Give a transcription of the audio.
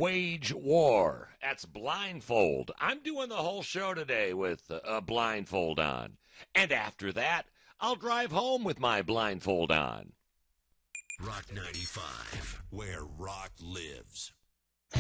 wage war. That's blindfold. I'm doing the whole show today with a blindfold on. And after that, I'll drive home with my blindfold on. Rock 95, where rock lives.